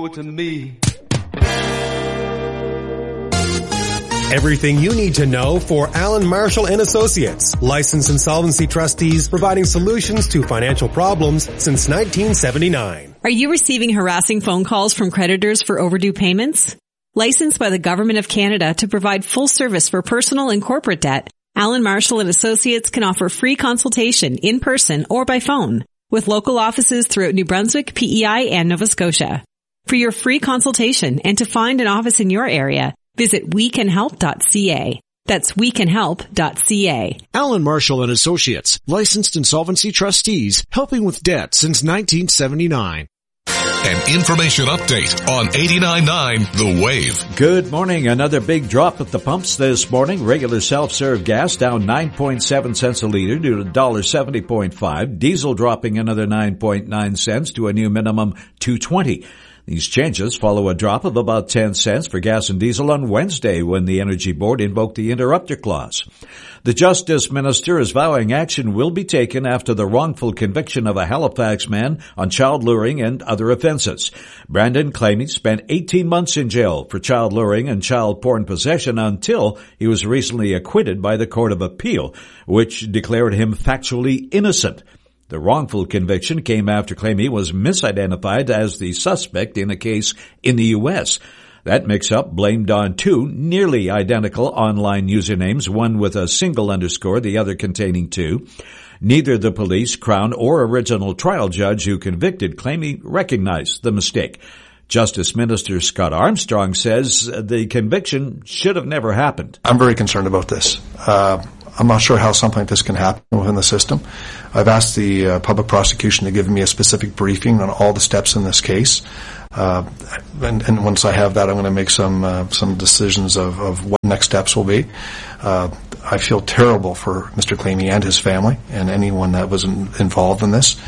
to me. Everything you need to know for Alan Marshall and Associates, licensed insolvency trustees providing solutions to financial problems since 1979. Are you receiving harassing phone calls from creditors for overdue payments? Licensed by the Government of Canada to provide full service for personal and corporate debt, Alan Marshall and Associates can offer free consultation in person or by phone with local offices throughout New Brunswick, PEI, and Nova Scotia. For your free consultation and to find an office in your area, visit wecanhelp.ca. That's wecanhelp.ca. Alan Marshall and Associates, licensed insolvency trustees, helping with debt since 1979. An information update on 89.9 The Wave. Good morning. Another big drop at the pumps this morning. Regular self-serve gas down 9.7 cents a liter to $1.70.5. Diesel dropping another 9.9 cents to a new minimum $2.20. These changes follow a drop of about 10 cents for gas and diesel on Wednesday when the Energy Board invoked the interrupter clause. The Justice Minister is vowing action will be taken after the wrongful conviction of a Halifax man on child luring and other offenses. Brandon Clamey spent 18 months in jail for child luring and child porn possession until he was recently acquitted by the Court of Appeal, which declared him factually innocent. The wrongful conviction came after Clamey was misidentified as the suspect in a case in the U.S. That mix-up blamed on two nearly identical online usernames, one with a single underscore, the other containing two. Neither the police, Crown, or original trial judge who convicted Clamey recognized the mistake. Justice Minister Scott Armstrong says the conviction should have never happened. I'm very concerned about this. I'm not sure how something like this can happen within the system. I've asked the public prosecution to give me a specific briefing on all the steps in this case. And once I have that, I'm going to make some decisions of what next steps will be. I feel terrible for Mr. Clamey and his family and anyone that was involved in this.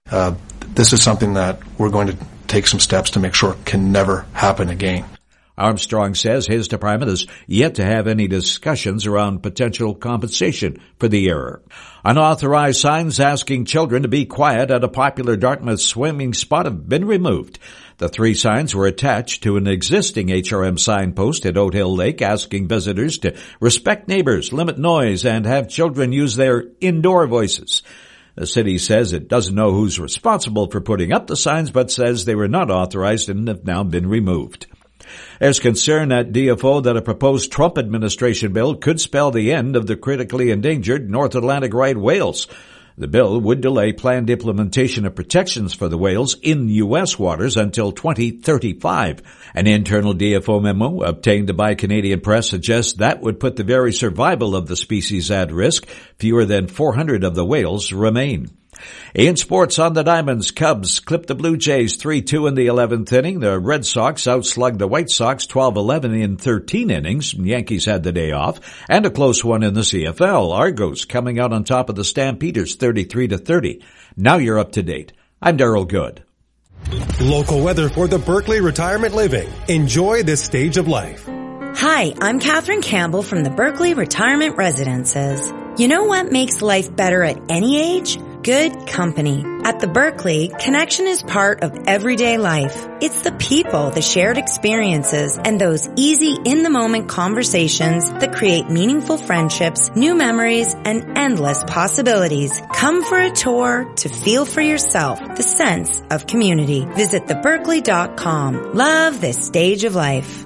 This is something that we're going to take some steps to make sure it can never happen again. Armstrong says his department has yet to have any discussions around potential compensation for the error. Unauthorized signs asking children to be quiet at a popular Dartmouth swimming spot have been removed. The three signs were attached to an existing HRM signpost at Oat Hill Lake asking visitors to respect neighbors, limit noise, and have children use their indoor voices. The city says it doesn't know who's responsible for putting up the signs, but says they were not authorized and have now been removed. There's concern at DFO that a proposed Trump administration bill could spell the end of the critically endangered North Atlantic right whales. The bill would delay planned implementation of protections for the whales in U.S. waters until 2035. An internal DFO memo obtained by Canadian press suggests that would put the very survival of the species at risk. Fewer than 400 of the whales remain. In sports on the Diamonds, Cubs clipped the Blue Jays 3-2 in the 11th inning. The Red Sox outslugged the White Sox 12-11 in 13 innings. Yankees had the day off. And a close one in the CFL. Argos coming out on top of the Stampeders 33-30. Now you're up to date. I'm Darryl Good. Local weather for the Berkeley Retirement Living. Enjoy this stage of life. Hi, I'm Catherine Campbell from the Berkeley Retirement Residences. You know what makes life better at any age? Good company. At the Berkeley, connection is part of everyday life. It's the people, the shared experiences, and those easy, in-the-moment conversations that create meaningful friendships, new memories, and endless possibilities. Come for a tour to feel for yourself the sense of community. Visit theberkeley.com. Love this stage of life.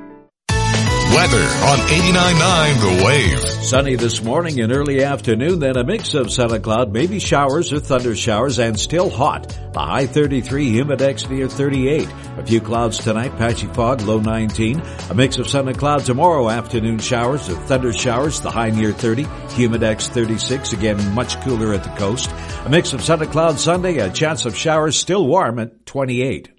Weather on 89.9 The Wave. Sunny this morning and early afternoon, then a mix of sun and cloud, maybe showers or thunder showers, and still hot. The high 33, humidex near 38. A few clouds tonight, patchy fog, low 19. A mix of sun and cloud tomorrow, afternoon showers or thunder showers, the high near 30. Humidex 36, again much cooler at the coast. A mix of sun and cloud Sunday, a chance of showers, still warm at 28.